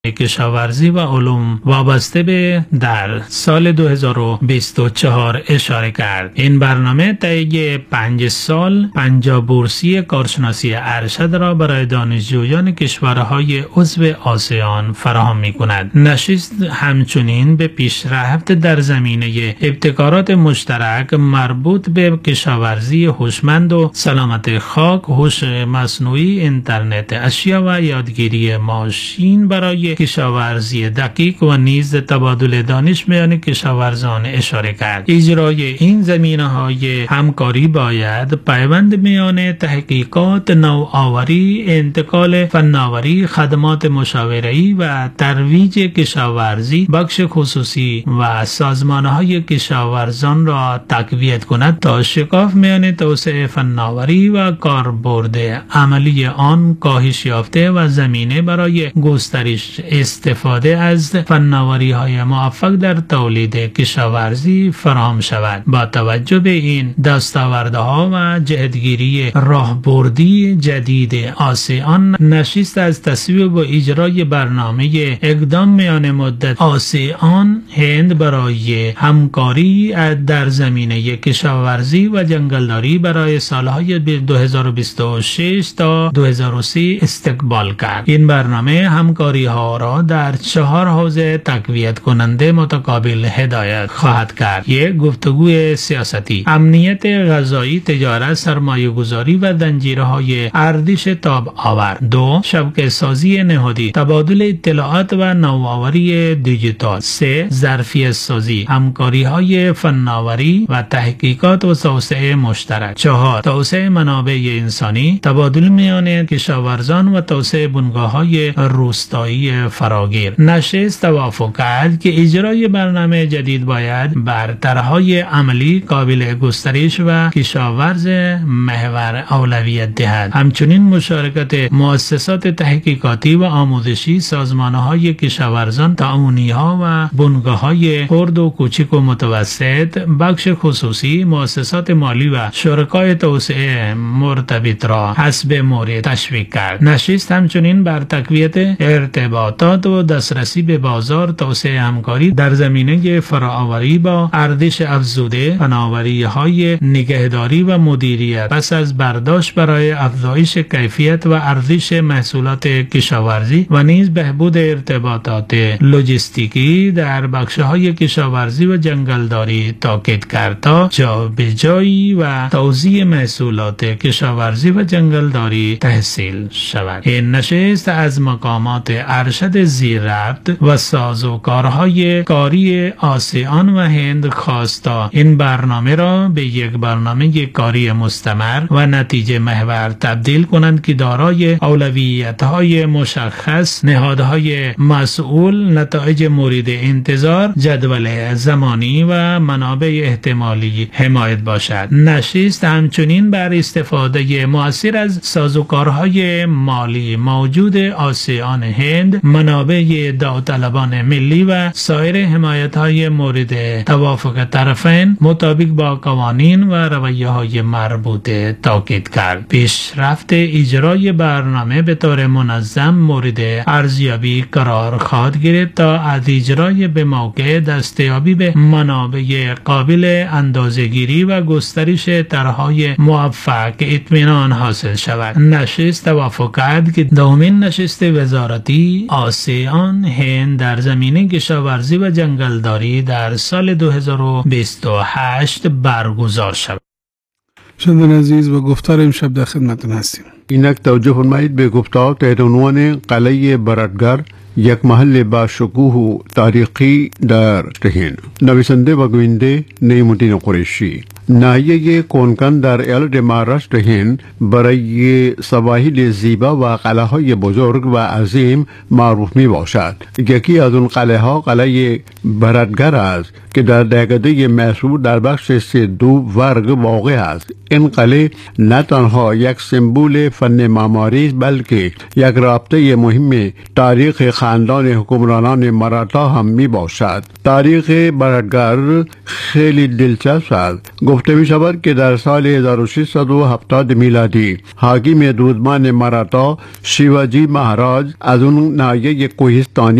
کشاورزی و علوم وابسته به در سال 2024 اشاره کرد. این برنامه طی 5 سال 50 بورسیه کارشناسی ارشد را برای دانشجویان کشورهای عضو آسیان فراهم می‌کند. نشست همچنین به پیشرفت در زمینه ابتکارات مشترک مربوط به کشاورزی هوشمند و سلامت خاک، هوش مصنوعی، اینترنت اشیا و یادگیری ماشین برای کشاورزی دقیق و نیز تبادل دانش میان کشاورزان اشاره کرد. اجرای این زمینه‌های همکاری باید پیوند میان تحقیقات، نوآوری، انتقال فناوری، خدمات مشاوره‌ای و ترویج کشاورزی، بخش خصوصی و سازمان‌های کشاورزان را تقویت کند تا شکاف میان توسعه فناوری و کاربرد عملی آن کاهش یافته و زمینه برای گسترش استفاده از فناوری‌های موفق در تولید کشاورزی فراهم شود. با توجه به این دستاوردها و جهتگیری راهبردی جدید آسیان، نشست از تصویب و اجرای برنامه اقدام میان مدت آسیان هند برای همکاری در زمینه کشاورزی و جنگلداری برای سالهای 2026 تا 2030 استقبال کرد. این برنامه همکاری ها را در 4 حوزه تقویت کننده متقابل هدایت خواهد کرد. یک، گفتگوی سیاستی، امنیت غذایی، تجارت، سرمایه گذاری و زنجیرهای ارزش تاب آور. 2، شبکه سازی نهادی، تبادل اطلاعات و نوآوری دیجیتال. 3، ظرفیت سازی، همکاری های فناوری و تحقیقات و توسعه مشترک. 4، توسعه منابع انسانی، تبادل میان کشاورزان و توسعه بنگاه‌های روستایی فراگیر. نشست توافق کرد که اجرای برنامه جدید باید بر طرح‌های عملی قابل گسترش و کشاورز محور اولویت دهد. همچنین مشارکت مؤسسات تحقیقاتی و آموزشی، سازمان‌های کشاورزان، تعاونی‌ها و بنگاه‌های خرد و کوچک و متوسط، بخش خصوصی، مؤسسات مالی و شرکای توسعه مرتبط را حسب مورد تشویق کرد. نشست همچنین بر تقویت ارتباطات و دسترسی به بازار، توسعه همکاری در زمینه فراآوری با ارزش افزوده، فناوری‌های نگهداری و مدیریت پس از برداشت برای افزایش کیفیت و ارزش محصولات کشاورزی و نیز بهبود ارتباطات لوجستیکی در بخش‌های کشاورزی و جنگلداری تاکید کرد تا جابجایی و توزیع محصولات کشاورزی و جنگلداری تحصیل شود. این نشست از مقامات ارشد زیرربط و سازوکارهای کاری آسیان و هند خواست تا این برنامه را به یک برنامه کاری مستمر و نتیجه محور تبدیل کنند که دارای اولویت‌های مشخص، نهادهای مسئول، نتایج مورد انتظار، جدول زمانی و منابع احتمالی حمایت باشد. نشست همچنین بر استفاده مؤثر از سازوکارهای مالی موجود آسیان هند، منابع داوطلبان ملی و سایر حمایت‌های مورد توافق طرفین مطابق با قوانین و رویه‌های مربوطه تاکید کرد. پیشرفت اجرای برنامه به طور منظم مورد ارزیابی قرار خواهد گرفت تا از اجرای به موقع دستیابی به منابع قابل اندازه‌گیری و گسترش طرح‌های موفق اطمینان حاصل شود. نشست توافق کرد که دومین نشست وزارتی آسیان هند در زمینه کشاورزی و جنگلداری در سال 2028 برگزار شود. شنوندگان عزیز، با گفتار امشب در خدمتتون هستیم. اینک توجه فرمایید به گفتار تحت عنوان قلعه برادگر، یک محل با شکوه و تاریخی در تهران. نویسنده و گوینده نعیم‌الدین قریشی. ناحیه کنکن در ایالت مهاراشتر هند برای سواحل زیبا و قلعه‌های بزرگ و عظیم معروف می باشد. یکی از اون قلعه‌ها قلعه برادگر است که در دهکده محصور در بخش سیدو ورگ واقع است. این قلعه نه تنها یک سمبول فن معماری است بلکه یک رابطه مهم تاریخ خاندان حکمرانان مراتا هم می باشد. تاریخ برادگر خیلی دلچسب است. گفته می شود که در سال 1370 میلادی حاکم دودمان مراتا شیواجی مهاراج از اون ناحیه کوهستانی